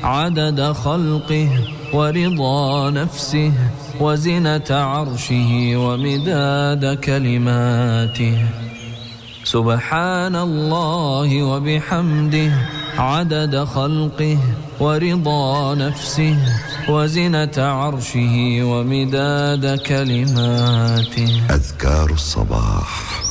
عدد خلقه ورضا نفسه وزنة عرشه ومداد كلماته. سبحان الله وبحمده عدد خلقه ورضا نفسه وزنة عرشه ومداد كلماته. أذكار الصباح.